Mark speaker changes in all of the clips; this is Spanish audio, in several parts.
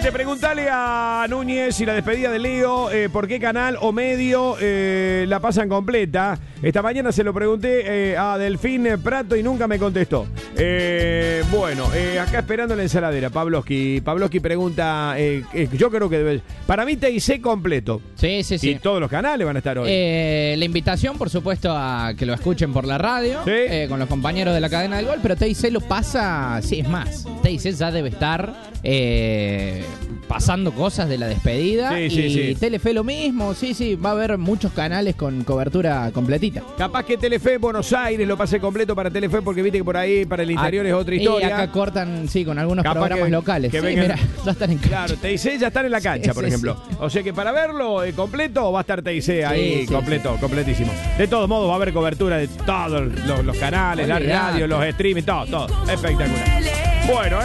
Speaker 1: Gente, preguntale a Núñez y la despedida de Leo, por qué canal o medio la pasan completa. Esta mañana se lo pregunté a Delfín Prato y nunca me contestó. Bueno, acá esperando la ensaladera, Pavlovsky pregunta, yo creo que debe... Para mí TIC completo.
Speaker 2: Sí.
Speaker 1: Y todos los canales van a estar hoy.
Speaker 2: La invitación, por supuesto, a que lo escuchen por la radio,
Speaker 1: sí,
Speaker 2: con los compañeros de la cadena del gol, pero TIC lo pasa, sí, es más, TIC ya debe estar pasando cosas de la despedida, sí. Telefe lo mismo, sí, va a haber muchos canales con cobertura completita.
Speaker 1: Capaz que Telefe Buenos Aires lo pase completo para Telefe, porque viste que por ahí para el interior es otra historia.
Speaker 2: Y acá cortan, sí, con algunos capaz programas locales.
Speaker 1: Que vengan,
Speaker 2: mira, ya están en cancha.
Speaker 1: Claro, TIC ya están en la cancha, por ejemplo. Sí. O sea que para verlo completo va a estar TIC ahí completísimo. De todos modos va a haber cobertura de todos los canales, la radio, los streaming, todo. Espectacular. Bueno,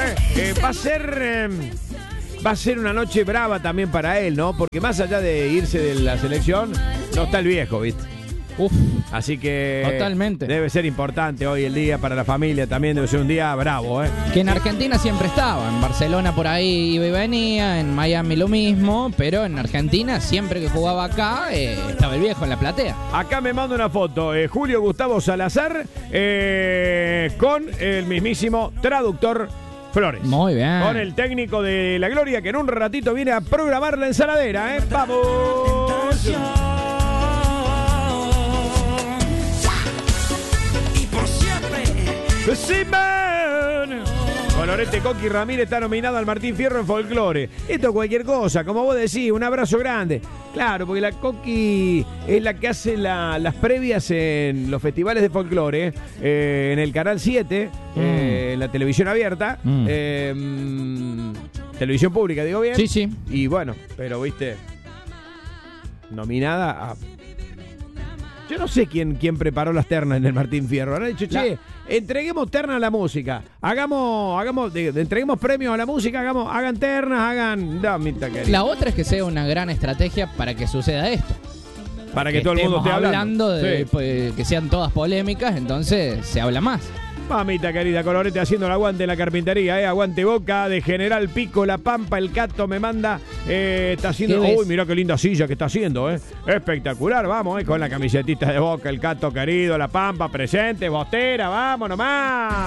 Speaker 1: va a ser una noche brava también para él, ¿no? Porque más allá de irse de la selección, no está el viejo, ¿viste?
Speaker 2: Uf,
Speaker 1: así que
Speaker 2: totalmente.
Speaker 1: Debe ser importante hoy el día para la familia, también debe ser un día bravo, ¿eh?
Speaker 2: Que en Argentina siempre estaba, en Barcelona por ahí iba y venía, en Miami lo mismo, pero en Argentina siempre que jugaba acá estaba el viejo en la platea.
Speaker 1: Acá me manda una foto, Julio Gustavo Salazar con el mismísimo traductor Flores.
Speaker 2: Muy bien.
Speaker 1: Con el técnico de la Gloria, que en un ratito viene a programar la ensaladera, ¿eh? ¡Vamos! Simón. Colorete Coqui Ramírez está nominado al Martín Fierro en folclore. Esto es cualquier cosa, como vos decís, un abrazo grande. Claro, porque la Coqui es la que hace las previas en los festivales de folclore, en el Canal 7, en la televisión abierta, televisión pública, digo bien.
Speaker 2: Sí.
Speaker 1: Y bueno, pero viste, nominada a... Yo no sé quién preparó las ternas en el Martín Fierro. Han dicho, entreguemos ternas a la música. Entreguemos premios a la música, hagan ternas,
Speaker 2: La otra es que sea una gran estrategia para que suceda esto.
Speaker 1: Para que todo el mundo esté hablando
Speaker 2: de que sean todas polémicas, entonces se habla más.
Speaker 1: Mamita querida, Colorete haciendo el aguante en la carpintería, aguante Boca, de General Pico, La Pampa, el Cato me manda, está haciendo, uy, mirá qué linda silla que está haciendo, espectacular, vamos, con la camisetita de Boca, el Cato querido, La Pampa presente, Bostera, vamos nomás.